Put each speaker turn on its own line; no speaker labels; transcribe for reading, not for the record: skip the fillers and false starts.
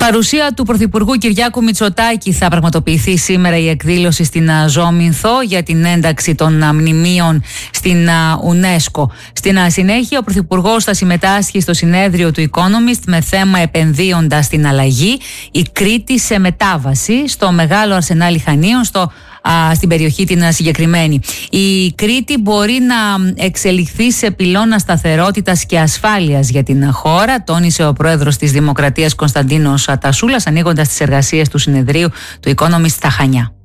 Παρουσία του Πρωθυπουργού Κυριάκου Μητσοτάκη θα πραγματοποιηθεί σήμερα η εκδήλωση στην Ζώμηνθο για την ένταξη των μνημείων στην UNESCO. Στην συνέχεια ο Πρωθυπουργός θα συμμετάσχει στο συνέδριο του Economist με θέμα επενδύοντας στην αλλαγή, η Κρήτη σε μετάβαση, στο μεγάλο αρσενάλι Χανίων, στην περιοχή την συγκεκριμένη. Η Κρήτη μπορεί να εξελιχθεί σε πυλώνα σταθερότητας και ασφάλειας για την χώρα, τόνισε ο πρόεδρος της Δημοκρατίας Κωνσταντίνος Τασούλας, ανοίγοντας τις εργασίες του συνεδρίου του Economist στα Χανιά.